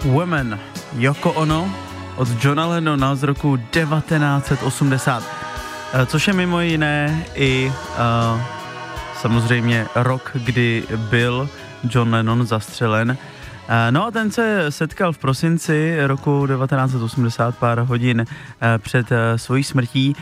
Woman, Yoko Ono od Johna Lennona z roku 1980, což je mimo jiné i samozřejmě rok, kdy byl John Lennon zastřelen. No a ten se setkal v prosinci roku 1980, pár hodin před svojí smrtí,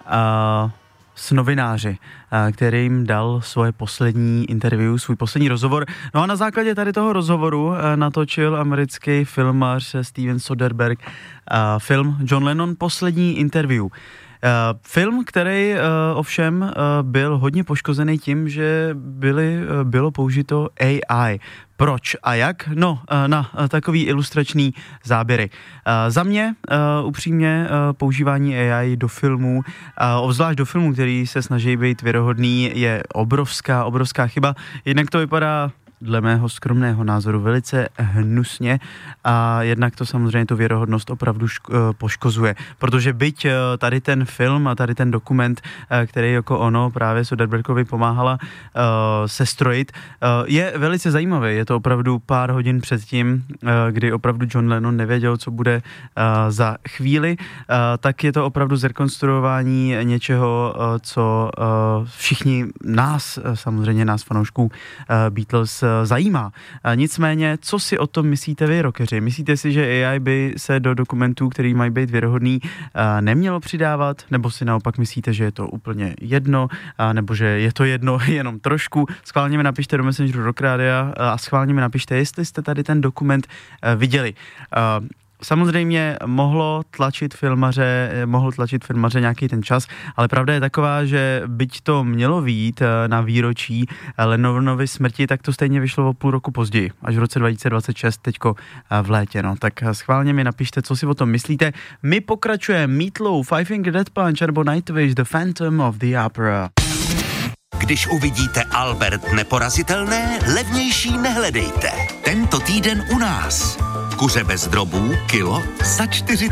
s novináři, kterým dal svoje poslední interview, svůj poslední rozhovor. No a na základě tady toho rozhovoru natočil americký filmař Steven Soderbergh film John Lennon poslední interview. Film, který ovšem byl hodně poškozený tím, že bylo použito AI. Proč a jak? No, na takový ilustrační záběry. Za mě upřímně používání AI do filmů, obzvlášť do filmů, který se snaží být věrohodný, je obrovská chyba. Jednak to vypadá dle mého skromného názoru velice hnusně a jednak to samozřejmě tu věrohodnost opravdu poškozuje, protože byť tady ten film a tady ten dokument, který jako ono právě Soderberghovi pomáhala sestrojit, je velice zajímavý. Je to opravdu pár hodin předtím, kdy opravdu John Lennon nevěděl, co bude za chvíli, tak je to opravdu zrekonstruování něčeho, co všichni samozřejmě nás fanoušků Beatles zajímá. Nicméně, co si o tom myslíte vy, rockeři? Myslíte si, že AI by se do dokumentů, který mají být věrohodný, nemělo přidávat? Nebo si naopak myslíte, že je to úplně jedno? Nebo že je to jedno jenom trošku? Schválně mi napište do Messengeru Rock Rádia a schválně mi napište, jestli jste tady ten dokument viděli. Samozřejmě mohl tlačit filmaře nějaký ten čas, ale pravda je taková, že byť to mělo vyjít na výročí Lennonovy smrti, tak to stejně vyšlo o půl roku později, až v roce 2026, teďko v létě, no. Tak schválně mi napište, co si o tom myslíte. My pokračujeme Meatloaf, Five Finger Death Punch nebo Nightwish, The Phantom of the Opera. Když uvidíte Albert Neporazitelné, levnější nehledejte. Tento týden u nás. Kuře bez drobů, kilo za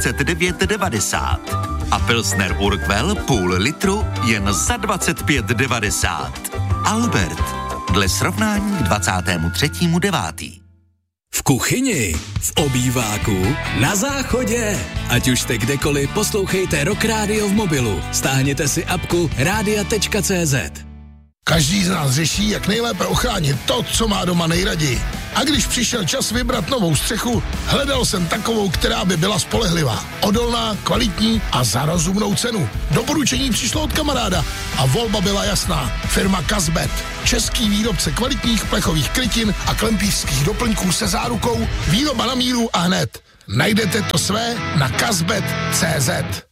49,90. A Pilsner Urquell půl litru jen za 25,90. Albert, dle srovnání k 23.9. V kuchyni, v obýváku, na záchodě. Ať už jste kdekoliv, poslouchejte Rock Radio v mobilu. Stáhněte si apku radia.cz. Každý z nás řeší, jak nejlépe ochránit to, co má doma nejraději. A když přišel čas vybrat novou střechu, hledal jsem takovou, která by byla spolehlivá, odolná, kvalitní a za rozumnou cenu. Doporučení přišlo od kamaráda a volba byla jasná. Firma Casbet. Český výrobce kvalitních plechových krytin a klempířských doplňků se zárukou, výroba na míru a hned. Najdete to své na casbet.cz.